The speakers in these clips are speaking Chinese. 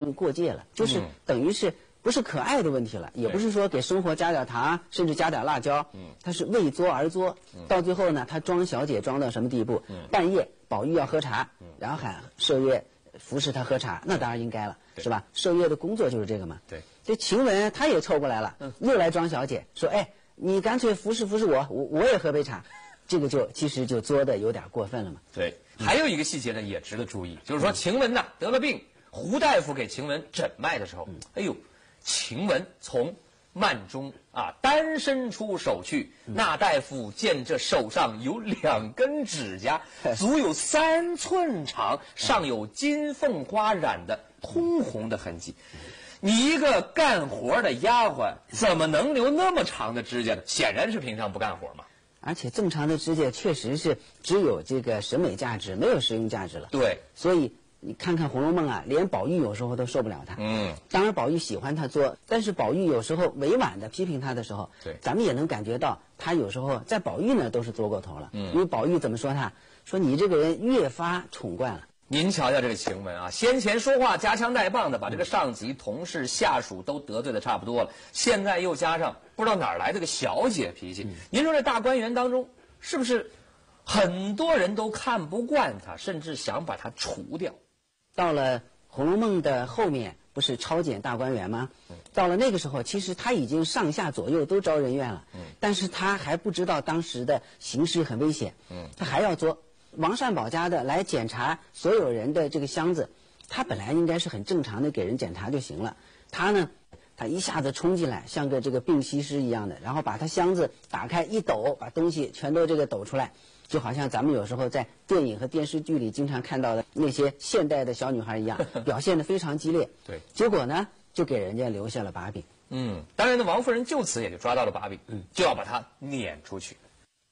就过界了，就是等于是不是可爱的问题了，也不是说给生活加点糖，甚至加点辣椒，他是为作而作，到最后呢，他装小姐装到什么地步？半夜宝玉要喝茶，然后喊麝月服侍他喝茶，那当然应该了，是吧？麝月的工作就是这个嘛。 对， 这晴雯她也凑过来了，又来装小姐，说哎，你干脆服侍我也喝杯茶，这个其实就作的有点过分了嘛。 对，还有一个细节呢也值得注意，就是说晴雯呐得了病，胡大夫给晴雯诊脉的时候，哎呦，晴雯从幔中单伸出手去，那大夫见这手上有2根指甲，足有3寸长，上有金凤花染的通红的痕迹。你一个干活的丫鬟，怎么能留那么长的指甲呢？显然是平常不干活嘛。 而且这么长的指甲确实是只有这个审美价值，没有实用价值了。 对， 所以你看看《红楼梦》啊，连宝玉有时候都受不了他。当然宝玉喜欢他作，但是宝玉有时候委婉的批评他的时候， 对， 咱们也能感觉到他有时候在宝玉呢都是作过头了。因为宝玉怎么说他？说你这个人越发宠惯了。 您瞧瞧这个晴雯啊，先前说话夹枪带棒的，把这个上级、同事、下属都得罪的差不多了，现在又加上不知道哪儿来这个小姐脾气。您说这大观园当中，是不是很多人都看不惯她，甚至想把她除掉？ 到了《红楼梦》的后面，不是抄检大观园吗？到了那个时候，其实他已经上下左右都招人怨了，但是他还不知道当时的形势很危险，他还要作。王善保家的来检查所有人的这个箱子，他本来应该是很正常的给人检查就行了，他呢，他一下子冲进来，像个这个病西施一样的，然后把他箱子打开一抖，把东西全都这个抖出来，就好像咱们有时候在电影和电视剧里经常看到的那些现代的小女孩一样，表现得非常激烈。 对， 结果呢，就给人家留下了把柄。 当然呢，王夫人就此也就抓到了把柄，就要把他撵出去。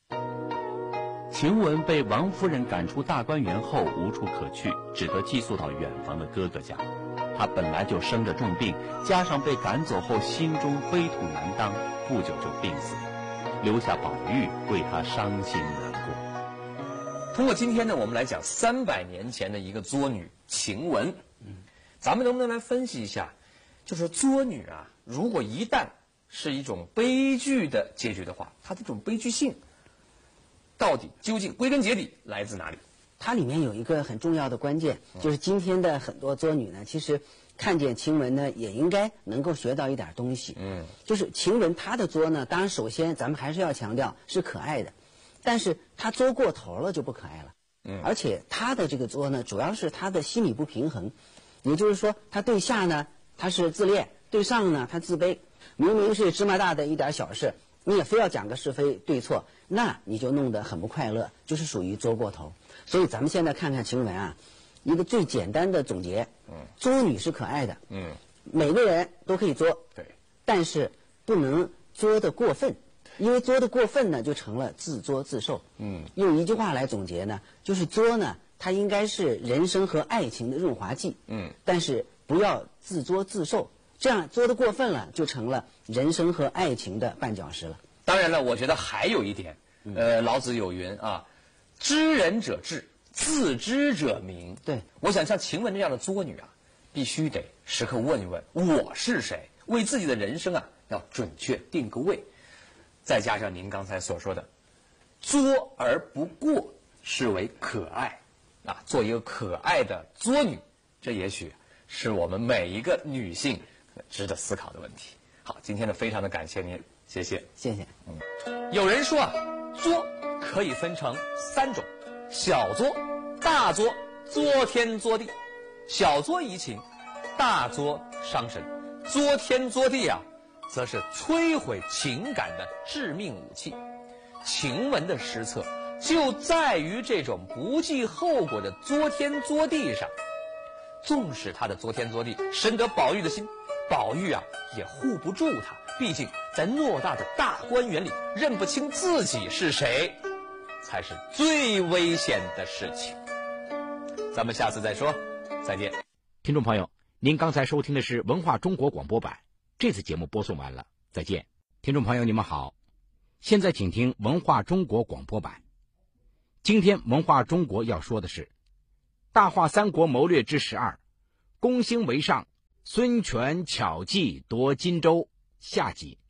晴雯被王夫人赶出大观园后无处可去，只得寄宿到远房的哥哥家。她本来就生着重病，加上被赶走后心中悲痛难当，不久就病死了，留下宝玉为她伤心难过。 通过今天呢，我们来讲300年前的一个作女晴雯。咱们能不能来分析一下，就是作女啊，如果一旦是一种悲剧的结局的话，它的这种悲剧性到底究竟归根结底来自哪里？ 它里面有一个很重要的关键，就是今天的很多作女呢，其实看见晴雯呢，也应该能够学到一点东西。就是晴雯她的作呢，当然首先咱们还是要强调是可爱的，但是她作过头了就不可爱了。而且她的这个作呢，主要是她的心理不平衡，也就是说，她对下呢她是自恋，对上呢她自卑，明明是芝麻大的一点小事，你也非要讲个是非对错，那你就弄得很不快乐，就是属于作过头。所以咱们现在看看晴雯啊，一个最简单的总结，作女是可爱的，每个人都可以作， 对， 但是不能作得过分，因为作得过分呢，就成了自作自受。用一句话来总结呢，就是作呢，它应该是人生和爱情的润滑剂，但是不要自作自受，这样作得过分了，就成了人生和爱情的绊脚石了。 当然了，我觉得还有一点，老子有云啊，知人者智，自知者明。 对， 我想像晴雯这样的作女啊，必须得时刻问一问我是谁，为自己的人生啊要准确定个位。再加上您刚才所说的，作而不过，是为可爱啊，做一个可爱的作女，这也许是我们每一个女性值得思考的问题。好，今天呢非常的感谢您，谢谢， 谢谢。 有人说啊，作可以分成3种：小作、大作、作天作地。小作怡情，大作伤身，作天作地啊，则是摧毁情感的致命武器。晴雯的失策就在于这种不计后果的作天作地上。纵使他的作天作地深得宝玉的心，宝玉啊也护不住他，毕竟在偌大的大观园里认不清自己是谁，才是最危险的事情。咱们下次再说，再见。 听众朋友，您刚才收听的是文化中国广播版，这次节目播送完了，再见。听众朋友你们好，现在请听文化中国广播版。今天文化中国要说的是大话三国谋略之12，攻心为上， 孙权巧计夺荆州下集。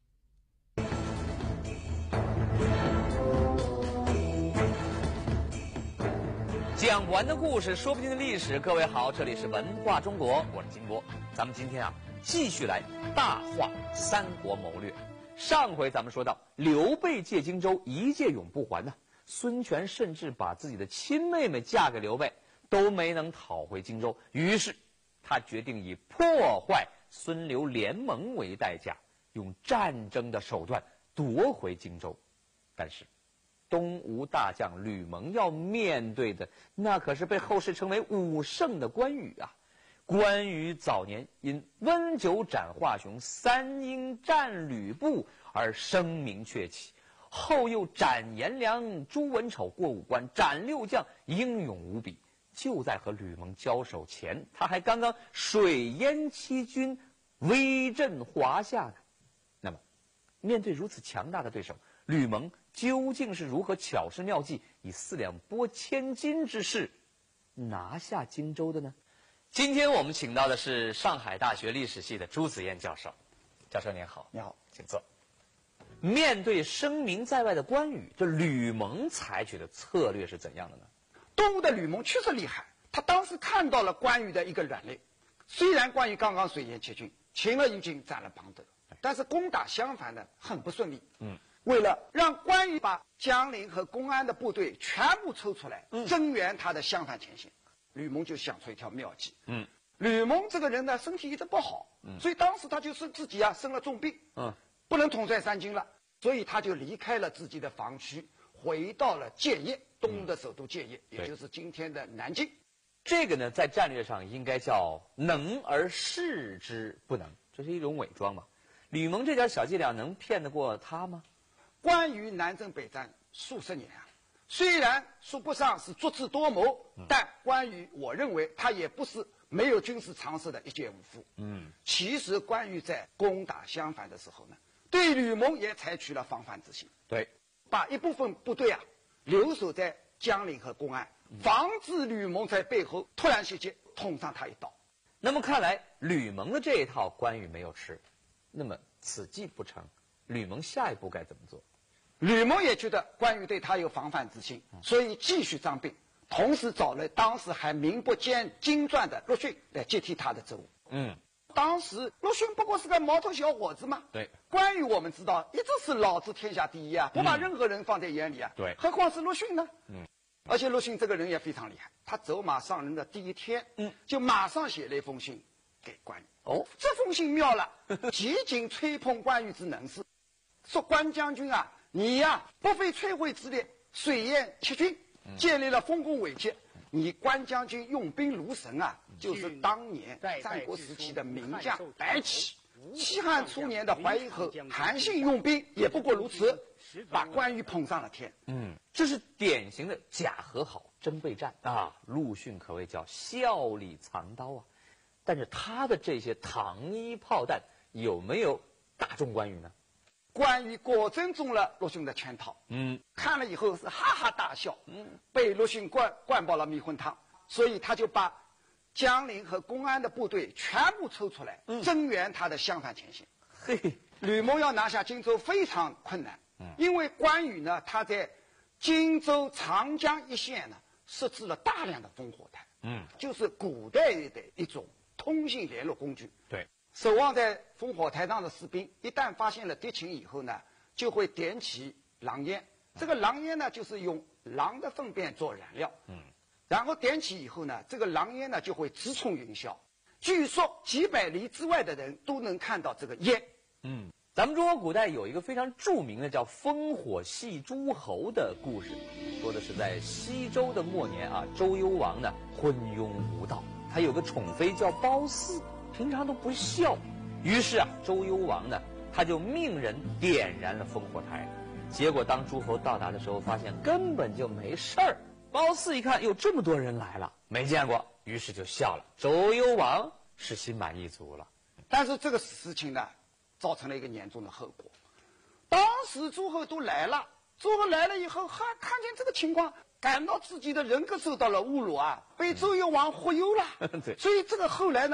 讲不完的故事，说不尽的历史。各位好，这里是文化中国，我是金波。咱们今天继续来大话三国谋略。上回咱们说到，刘备借荆州一借永不还呢，孙权甚至把自己的亲妹妹嫁给刘备，都没能讨回荆州。于是他决定以破坏孙刘联盟为代价，用战争的手段夺回荆州。但是东吴大将吕蒙要面对的，那可是被后世称为武圣的关羽啊。关羽早年因温酒斩华雄，三英战吕布而声名鹊起，后又斩颜良、诛文丑过五关，斩六将，英勇无比。就在和吕蒙交手前，他还刚刚水淹七军，威震华夏呢。那么面对如此强大的对手，吕蒙究竟是如何巧施妙计，以4两拨千斤之势拿下荆州的呢？今天我们请到的是上海大学历史系的朱子燕教授。教授您好。 你好， 请坐。面对声名在外的关羽，这吕蒙采取的策略是怎样的呢？ 东吴的吕蒙确实厉害，他当时看到了关羽的一个软肋。虽然关羽刚刚水淹七军，擒了一军，斩了庞德，但是攻打襄樊呢很不顺利。为了让关羽把江陵和公安的部队全部抽出来，增援他的襄樊前线，吕蒙就想出一条妙计。吕蒙这个人呢，身体一直不好，所以当时他就是自己生了重病，不能统帅三军了，所以他就离开了自己的防区，回到了建业，东吴的首都建业，也就是今天的南京。 这个呢，在战略上应该叫能而示之不能，这是一种伪装嘛。吕蒙这点小伎俩能骗得过他吗？ 关羽南征北战数十年虽然说不上是足智多谋，但关羽我认为他也不是没有军事常识的一介武夫。其实关羽在攻打襄樊的时候呢，对吕蒙也采取了防范之心。 对， 把一部分部队留守在江陵和公安，防止吕蒙在背后突然袭击，捅上他一刀。 那么看来吕蒙的这一套关羽没有吃，那么此计不成，吕蒙下一步该怎么做？ 吕蒙也觉得关羽对他有防范之心，所以继续张兵，同时找了当时还名不见经传的陆逊来接替他的职务。当时陆逊不过是个毛头小伙子嘛。 对， 关羽我们知道一直是老子天下第一不把任何人放在眼里对， 何况是陆逊呢？而且陆逊这个人也非常厉害，他走马上任的第一天，就马上写了一封信给关羽。这封信妙了，极尽吹捧关羽之能事，说关将军你不费吹灰之力水淹七军，建立了丰功伟绩。你关将军用兵如神就是当年战国时期的名将白起。西汉初年的淮阴侯韩信用兵也不过如此，把关羽捧上了天。 这是典型的假和好真备战陆逊可谓叫笑里藏刀但是他的这些糖衣炮弹有没有打中关羽呢？ 关羽果真中了陆逊的圈套，看了以后是哈哈大笑，被陆逊灌爆了迷魂汤，所以他就把江陵和公安的部队全部抽出来，增援他的襄樊前线。吕蒙要拿下荆州非常困难，因为关羽呢，他在荆州长江一线呢设置了大量的烽火台，就是古代的一种通信联络工具。 对， 守望在烽火台上的士兵，一旦发现了敌情以后呢，就会点起狼烟。这个狼烟呢，就是用狼的粪便做燃料。然后点起以后呢，这个狼烟呢就会直冲云霄。据说几百里之外的人都能看到这个烟。 咱们中国古代有一个非常著名的叫烽火戏诸侯的故事，说的是在西周的末年周幽王呢昏庸无道，他有个宠妃叫褒姒，平常都不笑。于是周幽王呢他就命人点燃了烽火台，结果当诸侯到达的时候，发现根本就没事儿。褒姒一看，有这么多人来了，没见过，于是就笑了。周幽王是心满意足了。 但是这个事情呢，造成了一个严重的后果。当时诸侯都来了，诸侯来了以后，看见这个情况，感到自己的人格受到了侮辱被周幽王忽悠了。 对， 所以这个后来呢，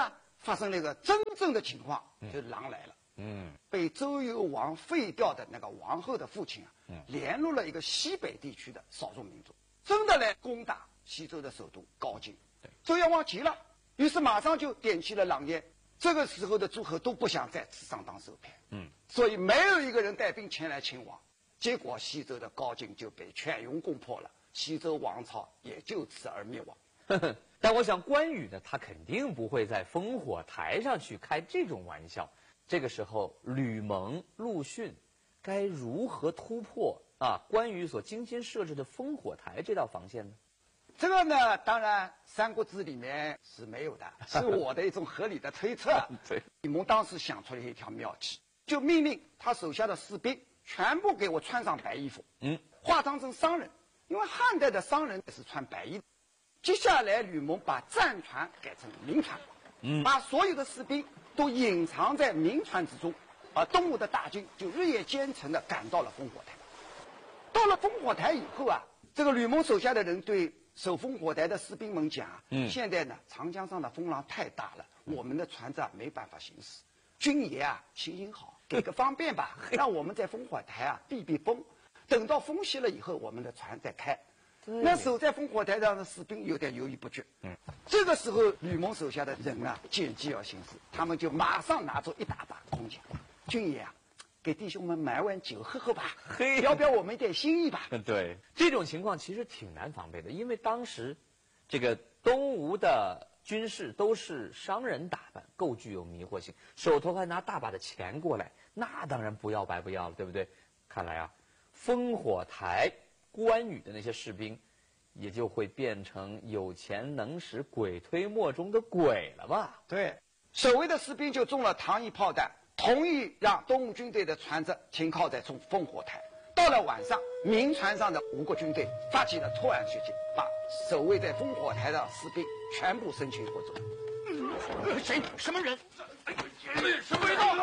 发生了一个真正的情况，就是狼来了。被周幽王废掉的那个王后的父亲联络了一个西北地区的少数民族，真的来攻打西周的首都镐京。周幽王急了，于是马上就点起了狼烟。这个时候的诸侯都不想再次上当受骗，所以没有一个人带兵前来勤王。结果西周的镐京就被全戎攻破了，西周王朝也就此而灭亡。 但我想关羽呢，他肯定不会在烽火台上去开这种玩笑。这个时候，吕蒙、陆逊该如何突破关羽所精心设置的烽火台这道防线呢？ 这个呢，当然《三国志》里面是没有的，是我的一种合理的推测。 对， 吕蒙当时想出了一条妙计，就命令他手下的士兵全部给我穿上白衣服，化妆成商人，因为汉代的商人是穿白衣。接下来，吕蒙把战船改成民船，把所有的士兵都隐藏在民船之中，而东吴的大军就日夜兼程地赶到了烽火台。到了烽火台以后这个吕蒙手下的人对守烽火台的士兵们讲现在呢，长江上的风浪太大了，我们的船只没办法行驶，军爷行行好，给个方便吧，让我们在烽火台避避风，等到风息了以后，我们的船再开。那守在烽火台上的士兵有点犹豫不决。这个时候，吕蒙手下的人见机而行事，他们就马上拿出一大把空钱，军爷给弟兄们买碗酒喝喝吧，表表我们一点心意吧。 对，这种情况其实挺难防备的，因为当时这个东吴的军士都是商人打扮，够具有迷惑性，手头还拿大把的钱过来，那当然不要白不要了，对不对？看来烽火台关羽的那些士兵也就会变成有钱能使鬼推磨中的鬼了吧？ 对，守卫的士兵就中了糖衣炮弹，同意让东吴军队的船只停靠在烽火台。到了晚上，民船上的吴国军队发起了突然袭击，把守卫在烽火台的士兵全部生擒活捉。 谁？什么人？ 什么味道？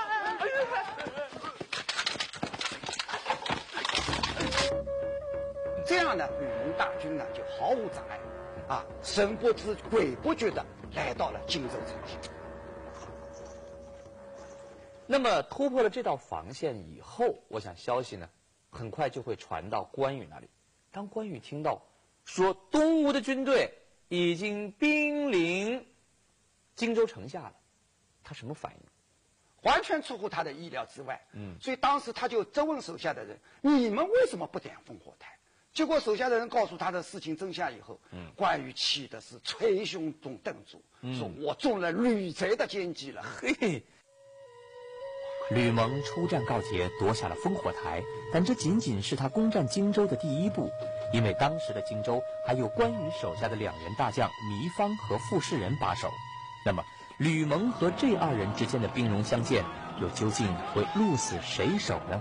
这样呢，吕蒙大军呢就毫无障碍，神不知鬼不觉的来到了荆州城下。 那么突破了这道防线以后，我想消息呢，很快就会传到关羽那里。当关羽听到说东吴的军队已经兵临荆州城下了，他什么反应？ 完全出乎他的意料之外。所以当时他就质问手下的人：你们为什么不点烽火台？结果手下的人告诉他的事情真相以后，关羽气的是捶胸顿足，说我中了吕贼的奸计了。 嘿， 吕蒙出战告捷，夺下了烽火台，但这仅仅是他攻占荆州的第一步，因为当时的荆州还有关羽手下的两员大将糜芳和傅士仁把守。那么吕蒙和这二人之间的兵戎相见，又究竟会鹿死谁手呢？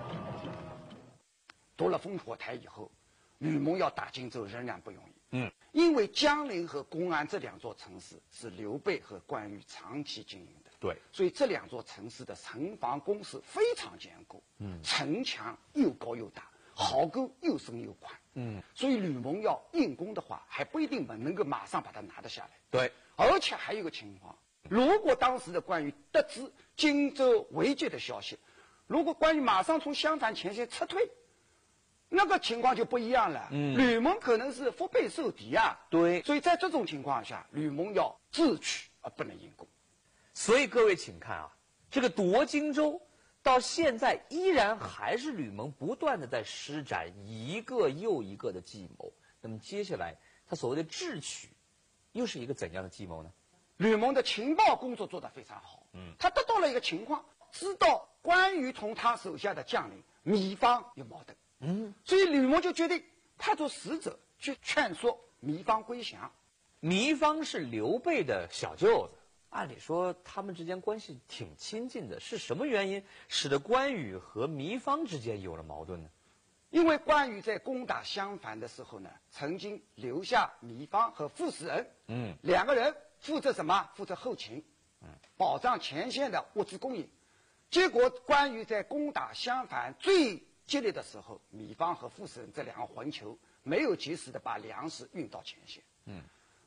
夺了烽火台以后，吕蒙要打荆州仍然不容易。因为江陵和公安这两座城市是刘备和关羽长期经营的。 对， 所以这两座城市的城防工事非常坚固。城墙又高又大，壕沟又深又宽。所以吕蒙要硬攻的话，还不一定能够马上把它拿得下来。 对， 而且还有一个情况，如果当时的关羽得知荆州围剿的消息，如果关羽马上从襄樊前线撤退，那个情况就不一样了。吕蒙可能是腹背受敌对， 所以在这种情况下，吕蒙要智取而不能硬攻。 所以各位请看这个夺荆州到现在依然还是吕蒙不断的在施展一个又一个的计谋。那么接下来他所谓的智取又是一个怎样的计谋呢？ 吕蒙的情报工作做得非常好。他得到了一个情况，知道关羽同他手下的将领糜芳有矛盾。所以吕蒙就决定派出使者去劝说糜芳归降。 糜芳是刘备的小舅子，按理说他们之间关系挺亲近的，是什么原因使得关羽和糜芳之间有了矛盾呢？ 因为关羽在攻打襄樊的时候呢，曾经留下糜芳和傅士仁，两个人负责什么？负责后勤，保障前线的物资供应。结果关羽在攻打襄樊最激烈的时候，糜芳和傅士仁这两个混球没有及时的把粮食运到前线。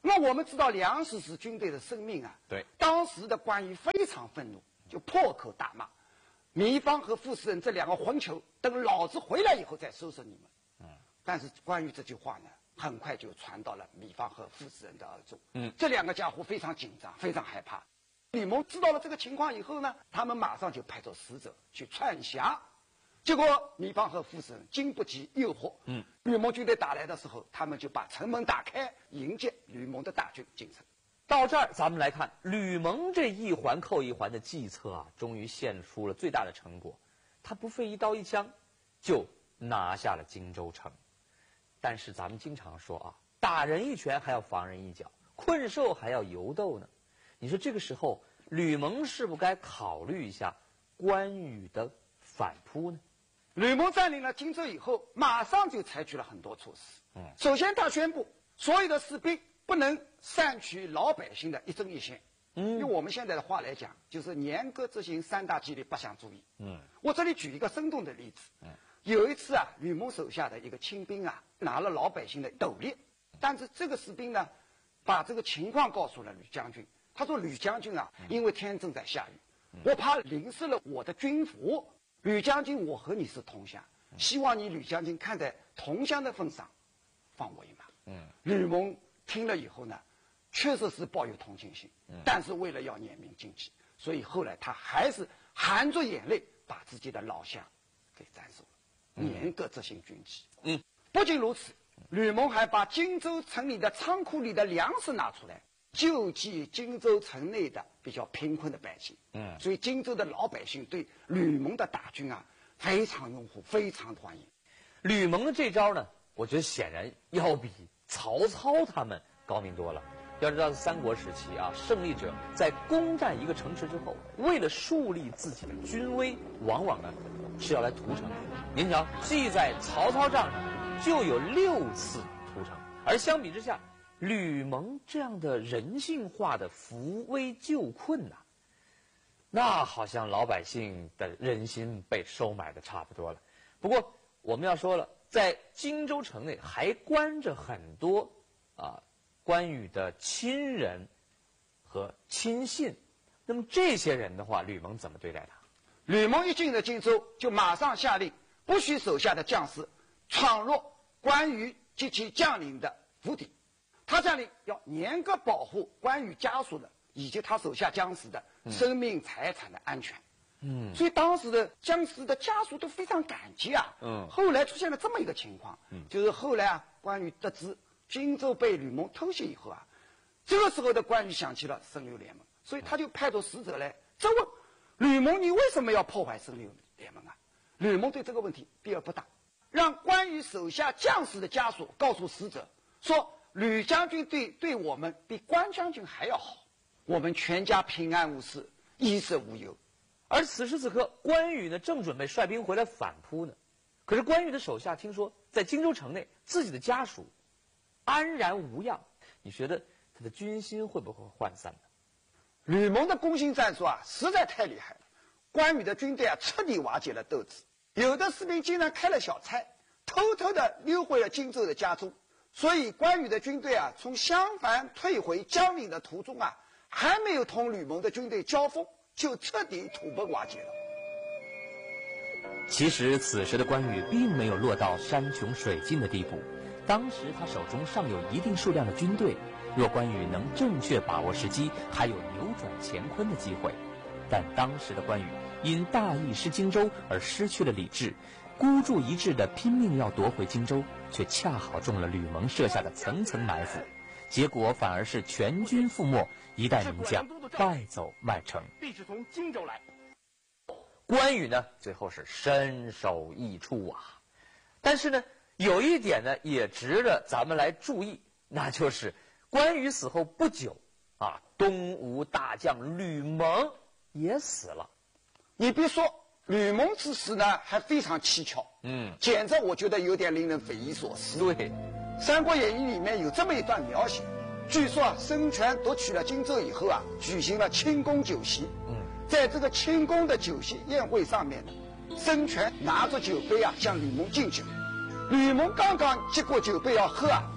那我们知道粮食是军队的生命啊。 对， 当时的关羽非常愤怒，就破口大骂糜芳和傅士仁这两个混球，等老子回来以后再收拾你们。但是关羽这句话呢，很快就传到了糜芳和傅士仁的耳中。这两个家伙非常紧张，非常害怕。吕蒙知道了这个情况以后呢，他们马上就派出使者去串辖。结果糜芳和傅士仁经不起诱惑，吕蒙军队打来的时候，他们就把城门打开，迎接吕蒙的大军进城。 到这儿，咱们来看吕蒙这一环扣一环的计策啊，终于现出了最大的成果。他不费一刀一枪，就拿下了荆州城。但是咱们经常说啊，打人一拳还要防人一脚，困兽还要犹斗呢。你说这个时候，吕蒙是不该考虑一下关羽的反扑呢？ 吕蒙占领了荆州以后，马上就采取了很多措施。首先他宣布所有的士兵不能擅取老百姓的一针一线。用我们现在的话来讲，就是严格执行三大纪律八项注意。我这里举一个生动的例子。有一次啊，吕蒙手下的一个亲兵啊，拿了老百姓的斗笠，但是这个士兵呢，把这个情况告诉了吕将军。他说：“吕将军啊，因为天正在下雨，我怕淋湿了我的军服。吕将军，我和你是同乡，希望你吕将军看在同乡的份上，放我一马。”吕蒙听了以后呢，确实是抱有同情心，但是为了要严明禁忌，所以后来他还是含着眼泪把自己的老乡给斩首了，严格执行军纪。不仅如此，吕蒙还把荆州城里的仓库里的粮食拿出来，救济荆州城内的比较贫困的百姓。所以荆州的老百姓对吕蒙的大军啊非常拥护，非常欢迎。 吕蒙的这招呢，我觉得显然要比曹操他们高明多了。要知道三国时期啊，胜利者在攻占一个城池之后，为了树立自己的军威，往往呢是要来屠城。您瞧，记在曹操账上就有6次屠城，而相比之下，吕蒙这样的人性化的扶危救困呐，那好像老百姓的人心被收买的差不多了。不过我们要说了，在荆州城内还关着很多关羽的亲人和亲信，那么这些人的话，吕蒙怎么对待他？ 吕蒙一进了荆州，就马上下令，不许手下的将士闯入关羽及其将领的府邸。他下令要严格保护关羽家属的以及他手下将士的生命财产的安全。所以当时的将士的家属都非常感激啊。后来出现了这么一个情况，就是后来啊，关羽得知荆州被吕蒙偷袭以后啊，这个时候的关羽想起了申六联盟，所以他就派出使者来质问吕蒙：“你为什么要破坏申六联盟啊？”吕蒙对这个问题避而不答，让关羽手下将士的家属告诉使者说：“吕将军对我们比关将军还要好，我们全家平安无事，衣食无忧。” 而此时此刻，关羽呢正准备率兵回来反扑呢，可是关羽的手下听说在荆州城内自己的家属安然无恙，你觉得他的军心会不会涣散呢？ 吕蒙的攻心战术啊，实在太厉害了。关羽的军队啊，彻底瓦解了斗志。有的士兵竟然开了小差，偷偷的溜回了荆州的家中。所以关羽的军队啊，从襄樊退回江陵的途中啊，还没有同吕蒙的军队交锋，就彻底土崩瓦解了。 其实此时的关羽并没有落到山穷水尽的地步，当时他手中尚有一定数量的军队，若关羽能正确把握时机，还有扭转乾坤的机会。但当时的关羽因大意失荆州而失去了理智，孤注一掷的拼命要夺回荆州，却恰好中了吕蒙设下的层层埋伏，结果反而是全军覆没，一代名将败走麦城。 必是从荆州来。 关羽呢，最后是身首异处啊。但是呢，有一点呢，也值得咱们来注意，那就是关羽死后不久啊，东吴大将吕蒙也死了。 你别说，吕蒙之死呢，还非常蹊跷。简直我觉得有点令人匪夷所思。 对， 《三国演义》里面有这么一段描写，据说啊，孙权夺取了荆州以后啊，举行了庆功酒席。在这个庆功的酒席宴会上面呢，孙权拿着酒杯啊向吕蒙敬酒。吕蒙刚刚接过酒杯要喝啊，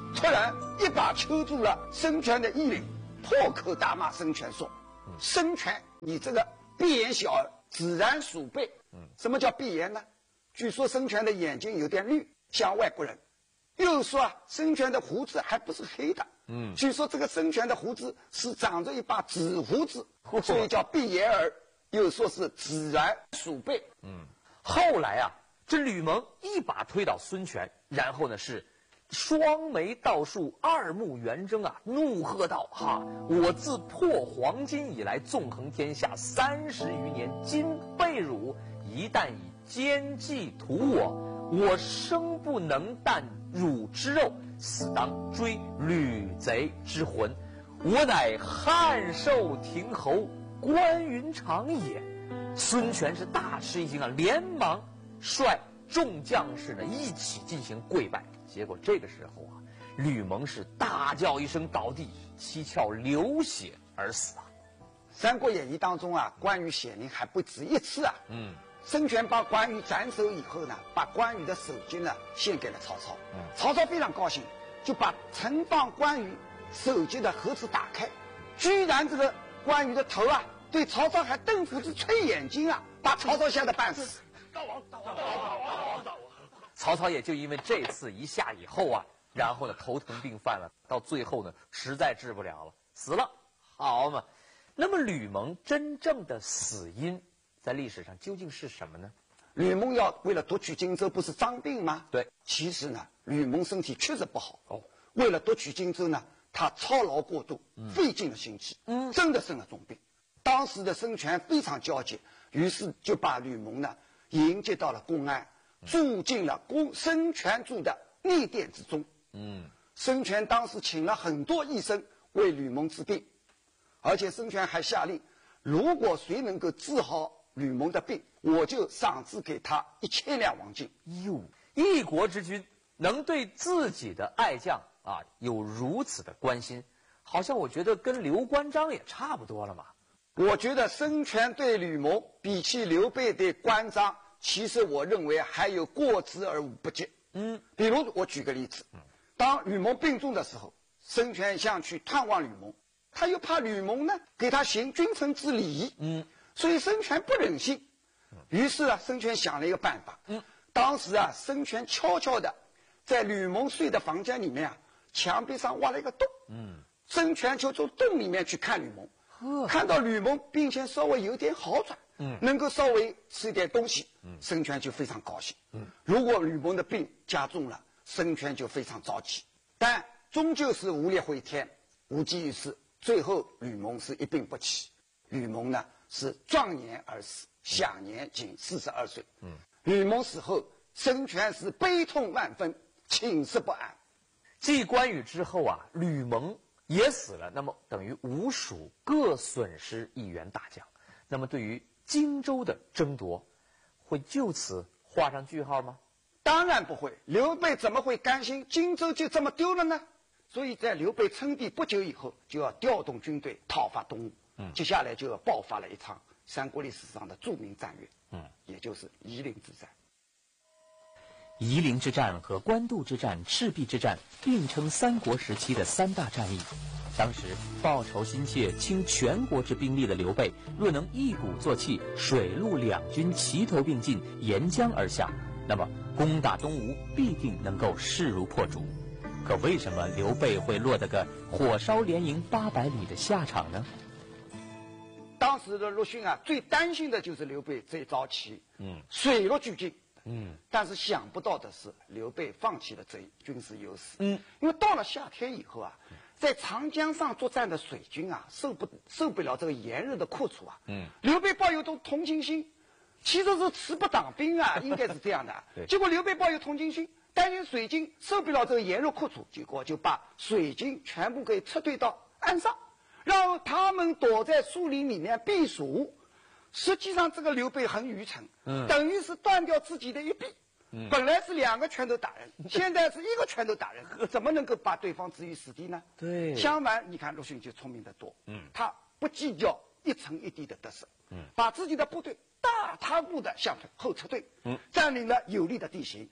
突然一把揪住了孙权的衣领，破口大骂孙权说：“孙权，你这个闭眼小儿，自然鼠辈。”什么叫闭眼呢？据说孙权的眼睛有点绿，像外国人。又说啊，孙权的胡子还不是黑的。据说这个孙权的胡子是长着一把紫胡子，所以叫闭眼儿。又说是自然鼠辈。 后来啊，这吕蒙一把推倒孙权，然后呢是双眉倒竖，二目圆睁啊，怒喝道：“我自破黄巾以来，纵横天下30余年，今被辱，一旦以奸计屠我，我生不能啖汝之肉，死当追吕贼之魂。我乃汉寿亭侯关云长也。”孙权是大吃一惊啊，连忙率众将士呢一起进行跪拜。结果这个时候啊，吕蒙是大叫一声倒地，七窍流血而死啊。 《三国演义》当中啊，关羽显灵还不止一次啊。孙权把关羽斩首以后呢，把关羽的首级呢献给了曹操。曹操非常高兴，就把存放关羽首级的盒子打开，居然这个关羽的头啊，对曹操还瞪斧子吹眼睛啊，把曹操吓得半死。 曹操也就因为这次一下以后啊，然后呢头疼病犯了，到最后呢实在治不了了，死了。好嘛，那么吕蒙真正的死因在历史上究竟是什么呢？ 吕蒙要为了夺取荆州，不是伤病吗？ 对， 其实呢，吕蒙身体确实不好。为了夺取荆州呢，他操劳过度，费尽了心机，真的生了重病。当时的孙权非常焦急，于是就把吕蒙呢迎接到了公安，住进了孙权住的内殿之中。孙权当时请了很多医生为吕蒙治病，而且孙权还下令，如果谁能够治好吕蒙的病，我就赏赐给他1000两黄金。 哟，一国之君能对自己的爱将啊有如此的关心，好像我觉得跟刘关张也差不多了嘛。 我觉得孙权对吕蒙比起刘备对关张，其实我认为还有过之而无不及。比如我举个例子，当吕蒙病重的时候，孙权想去探望吕蒙，他又怕吕蒙呢给他行君臣之礼，所以孙权不忍心。于是啊，孙权想了一个办法。当时啊，孙权悄悄的在吕蒙睡的房间里面啊，墙壁上挖了一个洞。孙权就从洞里面去看吕蒙。看到吕蒙病情稍微有点好转，能够稍微吃一点东西，孙权就非常高兴。如果吕蒙的病加重了，孙权就非常着急。但终究是无力回天，无济于事。最后吕蒙是一病不起，吕蒙呢是壮年而死，享年仅42岁。吕蒙死后，孙权是悲痛万分，寝食不安。 继关羽之后啊，吕蒙也死了，那么等于吴蜀各损失1员大将。那么对于荆州的争夺，会就此画上句号吗？ 当然不会，刘备怎么会甘心荆州就这么丢了呢？所以在刘备称帝不久以后，就要调动军队讨伐东吴。接下来就要爆发了一场三国历史上的著名战役，也就是夷陵之战。 夷陵之战和官渡之战、赤壁之战并称三国时期的3大战役。当时报仇心切、倾全国之兵力的刘备，若能一鼓作气，水陆两军齐头并进，沿江而下，那么攻打东吴必定能够势如破竹。可为什么刘备会落得个火烧连营800里的下场呢？ 当时的陆逊啊，最担心的就是刘备这一招棋，水陆俱进。但是想不到的是，刘备放弃了这一军事优势。因为到了夏天以后啊，在长江上作战的水军啊，受不了这个炎热的酷暑啊。刘备抱有同情心，其实是词不挡兵啊，应该是这样的。结果刘备抱有同情心，担心水军受不了这个炎热酷暑，结果就把水军全部给撤退到岸上，让他们躲在树林里面避暑。实际上这个刘备很愚蠢，等于是断掉自己的一臂。本来是2个拳头打人，现在是1个拳头打人，怎么能够把对方置于死地呢？ 对， 相反，你看陆逊就聪明得多，他不计较一城一地的得失，把自己的部队大踏步的向后撤退，占领了有利的地形，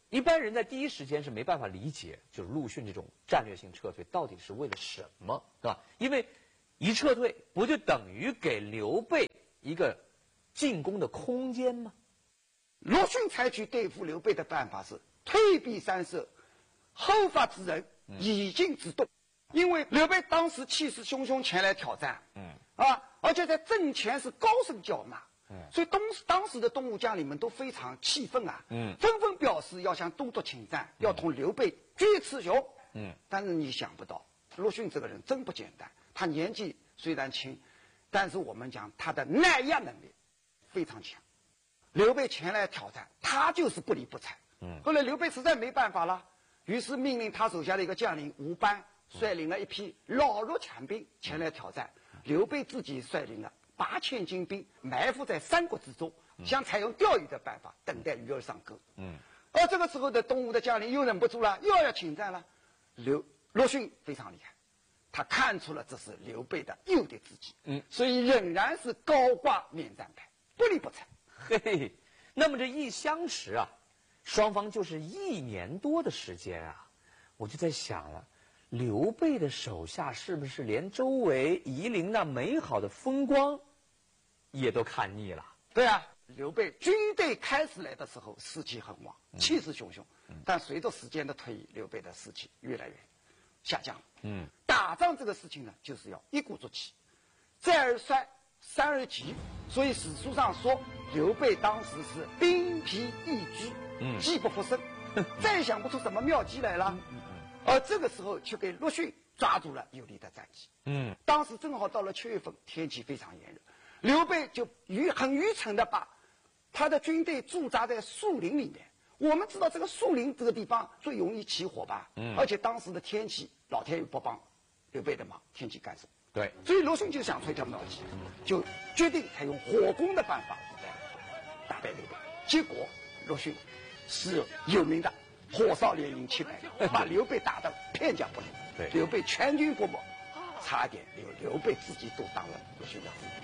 一般人在第一时间是没办法理解，就是陆逊这种战略性撤退到底是为了什么，对吧？因为一撤退，不就等于给刘备一个进攻的空间吗？ 陆逊采取对付刘备的办法是退避三舍，后发制人，以静制动。因为刘备当时气势汹汹前来挑战，而且在阵前是高声叫骂，所以当时的东吴将领们都非常气愤啊，纷纷表示要向东都请战，要同刘备决雌雄。但是你想不到，陆逊这个人真不简单，他年纪虽然轻，但是我们讲他的耐压能力非常强。刘备前来挑战，他就是不理不睬。后来刘备实在没办法了，于是命令他手下的一个将领吴班率领了一批老弱强兵前来挑战。刘备自己率领了8000精兵埋伏在山谷之中，想采用钓鱼的办法等待鱼儿上钩。而这个时候的东吴的将领又忍不住了，又要请战了。陆逊非常厉害，他看出了这是刘备的诱敌之计，所以仍然是高挂免战牌，不理不睬。 嘿嘿，那么这一相持啊，双方就是1年多的时间啊，我就在想了，刘备的手下是不是连周围夷陵那美好的风光也都看腻了？ 对啊，刘备军队开始来的时候士气很旺，气势汹汹，但随着时间的推移，刘备的士气越来越下降了。打仗这个事情呢，就是要一鼓作气，再而衰，三而竭。所以史书上说，刘备当时是兵疲易居，机不复生，再想不出什么妙计来了。而这个时候却给陆逊抓住了有利的战机。当时正好到了7月份，天气非常炎热，刘备就很愚蠢的把他的军队驻扎在树林里面。我们知道这个树林这个地方最容易起火吧？而且当时的天气，老天爷不帮刘备的忙，天气干燥。 对， 所以陆逊就想出一条妙计，就决定采用火攻的办法来打败刘备。结果陆逊是有名的火烧连营700，把刘备打得片甲不留。 对， 刘备全军覆没，差点刘备自己都当了陆逊的副手。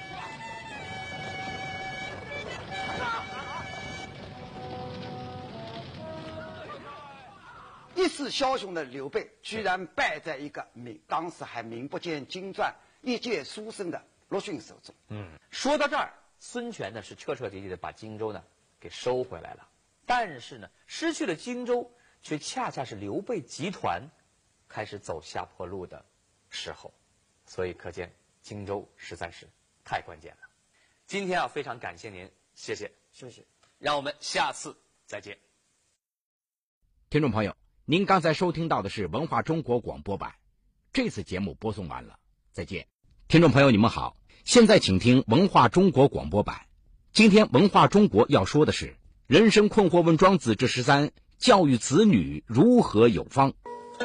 一世枭雄的刘备，居然败在一个当时还名不见经传、一介书生的陆逊手中。 说到这儿，孙权呢是彻彻底底的把荆州呢给收回来了，但是呢，失去了荆州，却恰恰是刘备集团开始走下坡路的时候，所以可见荆州实在是太关键了。今天啊，非常感谢您，谢谢， 谢谢， 让我们下次再见。 听众朋友，您刚才收听到的是文化中国广播版，这次节目播送完了，再见。听众朋友，你们好，现在请听文化中国广播版。今天文化中国要说的是人生困惑问庄子之13，教育子女如何有方。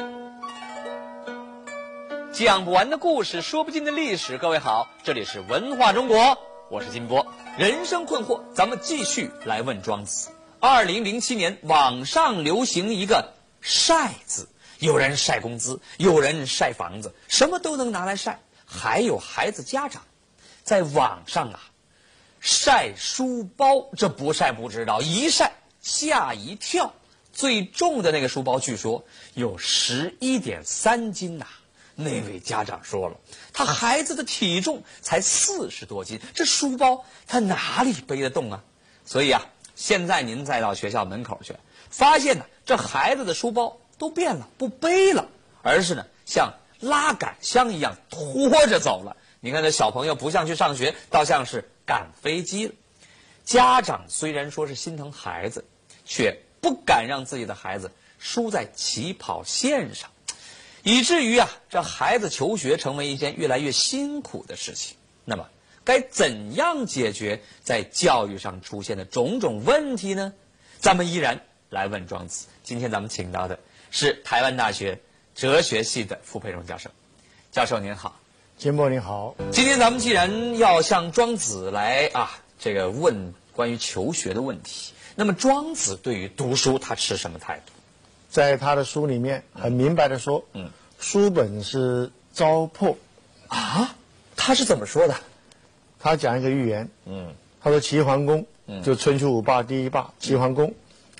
讲不完的故事，说不尽的历史。各位好，这里是文化中国，我是金波。人生困惑，咱们继续来问庄子。2007年，网上流行一个晒字，有人晒工资，有人晒房子，什么都能拿来晒。还有孩子家长在网上啊晒书包，这不晒不知道，一晒吓一跳。最重的那个书包据说有11.3斤呐。那位家长说了，他孩子的体重才40多斤，这书包他哪里背得动啊？所以啊，现在您再到学校门口去，发现呢，这孩子的书包都变了，不背了，而是呢像拉杆箱一样拖着走了。你看这小朋友不像去上学，倒像是赶飞机了。家长虽然说是心疼孩子，却不敢让自己的孩子输在起跑线上，以至于啊，这孩子求学成为一件越来越辛苦的事情。那么该怎样解决在教育上出现的种种问题呢？咱们依然来问庄子。今天咱们请到的是台湾大学哲学系的傅佩荣教授。教授您好。 金波您好。 今天咱们既然要向庄子来这个问关于求学的问题，那么庄子对于读书他持什么态度？ 在他的书里面很明白的说，书本是糟粕啊。他是怎么说的？ 他讲一个寓言，他说齐桓公，就春秋5霸第一霸齐桓公，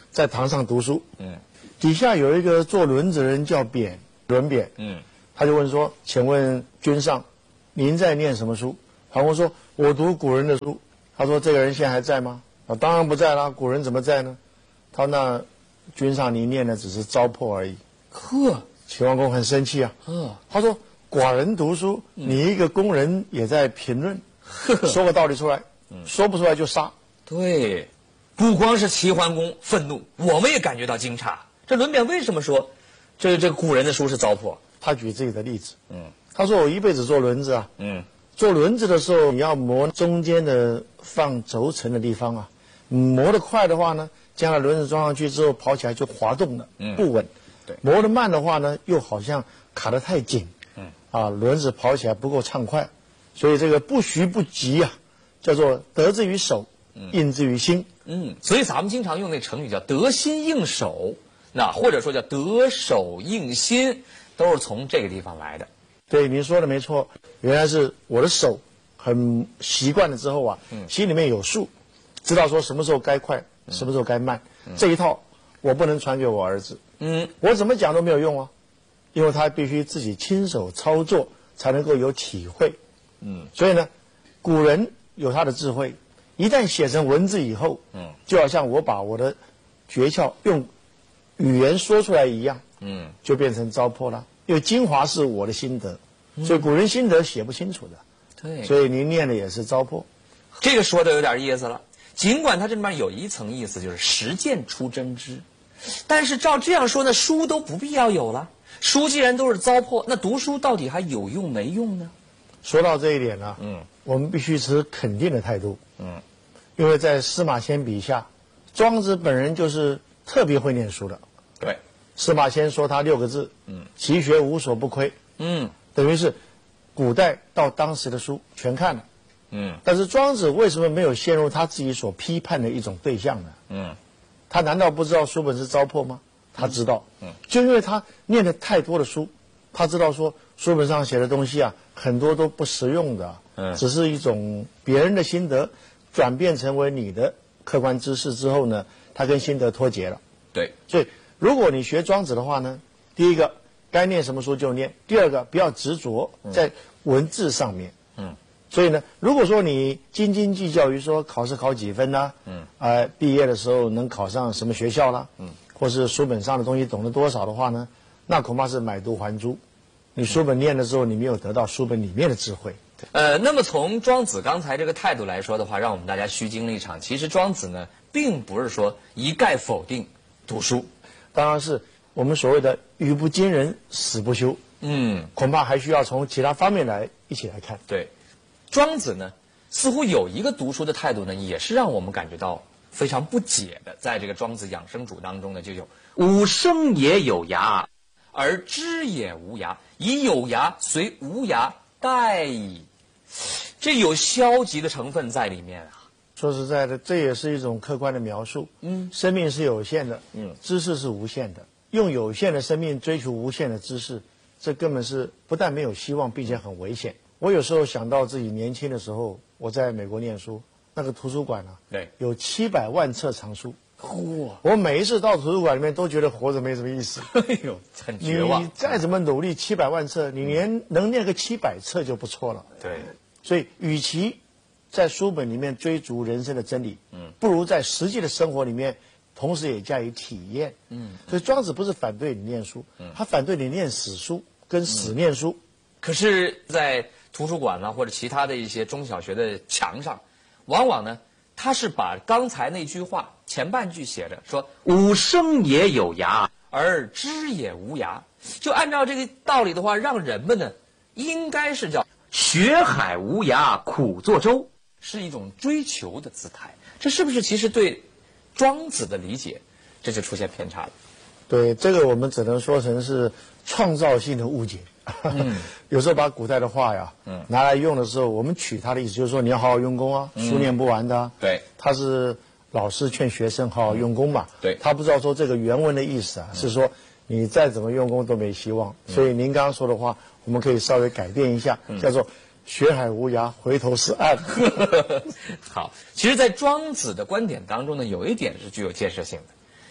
在堂上读书，底下有一个坐轮子的人叫扁，轮扁，他就问说：“请问君上，您在念什么书？”桓公说：“我读古人的书。”他说：“这个人现在还在吗？”啊，当然不在了，古人怎么在呢？他说：“那君上您念的只是糟粕而已。” 呵， 秦桓公很生气啊，他说：“寡人读书，你一个工人也在评论，说个道理出来，说不出来就杀。” 对，不光是齐桓公愤怒，我们也感觉到惊诧。这轮扁为什么说这古人的书是糟粕？ 他举自己的例子，他说：“我一辈子做轮子啊，做轮子的时候，你要磨中间的放轴承的地方啊，磨得快的话呢，将来轮子装上去之后，跑起来就滑动了，不稳。 对， 磨得慢的话呢，又好像卡得太紧，轮子跑起来不够畅快，所以这个不徐不急啊，叫做得之于手，应之于心。 所以咱们经常用那成语叫得心应手，那或者说叫得手应心，都是从这个地方来的。 对，您说的没错，原来是我的手很习惯了之后啊，心里面有数，知道说什么时候该快，什么时候该慢。这一套我不能传给我儿子，我怎么讲都没有用啊，因为他必须自己亲手操作才能够有体会。所以呢，古人有他的智慧，一旦写成文字以后，就好像我把我的诀窍用语言说出来一样，就变成糟粕了。因为精华是我的心得，所以古人心得写不清楚的， 对， 所以您念的也是糟粕。 这个说的有点意思了。尽管它这里面有一层意思，就是实践出真知，但是照这样说呢，书都不必要有了。书既然都是糟粕，那读书到底还有用没用呢？ 说到这一点呢，我们必须持肯定的态度，因为在司马迁笔下，庄子本人就是特别会念书的。 对。 司马迁说他6个字，其学无所不窥，等于是古代到当时的书全看了，但是庄子为什么没有陷入他自己所批判的一种对象呢？他难道不知道书本是糟粕吗？他知道，就因为他念了太多的书，他知道说书本上写的东西啊，很多都不实用的，只是一种别人的心得转变成为你的客观知识之后呢，他跟心得脱节了。 对， 所以如果你学庄子的话呢，第一个该念什么书就念，第二个不要执着在文字上面。所以呢，如果说你斤斤计较于说考试考几分啦，毕业的时候能考上什么学校啦，或是书本上的东西懂得多少的话呢，那恐怕是买椟还珠。你书本念了之后，你没有得到书本里面的智慧。 那么从庄子刚才这个态度来说的话，让我们大家虚惊了一场。其实庄子呢，并不是说一概否定读书， 当然是我们所谓的语不惊人死不休。恐怕还需要从其他方面来一起来看。 对，庄子呢，似乎有一个读书的态度呢，也是让我们感觉到非常不解的。在这个《庄子养生主》当中呢，就有吾生也有涯， 而知也无涯，以有涯随无涯殆矣。这有消极的成分在里面啊。 说实在的，这也是一种客观的描述。生命是有限的，知识是无限的。用有限的生命追求无限的知识，这根本是不但没有希望，并且很危险。我有时候想到自己年轻的时候，我在美国念书，那个图书馆啊， 对， 有700万册藏书。我每一次到图书馆里面都觉得活着没什么意思。 哎呦，很绝望。 你再怎么努力，700万册，你连能念个700册就不错了。 对， 所以与其在书本里面追逐人生的真理，不如在实际的生活里面，同时也加以体验。所以庄子不是反对你念书，他反对你念死书跟死念书。 可是，在图书馆呢，或者其他的一些中小学的墙上，往往呢，他是把刚才那句话前半句写着说“吾生也有涯，而知也无涯”，就按照这个道理的话，让人们呢，应该是叫学海无涯苦作舟， 是一种追求的姿态。这是不是其实对庄子的理解，这就出现偏差了？ 对，这个我们只能说成是创造性的误解。有时候把古代的话呀，拿来用的时候，我们取它的意思，就是说你要好好用功啊，书念不完的啊。 对， 他是老师劝学生好好用功嘛。 对， 他不知道说这个原文的意思啊，是说你再怎么用功都没希望。所以您刚刚说的话，我们可以稍微改变一下，叫做学海无涯，回头是岸。 好，其实，在庄子的观点当中呢，有一点是具有建设性的，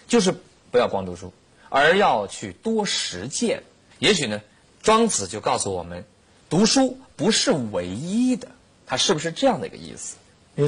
就是不要光读书，而要去多实践。也许呢，庄子就告诉我们，读书不是唯一的，它是不是这样的一个意思？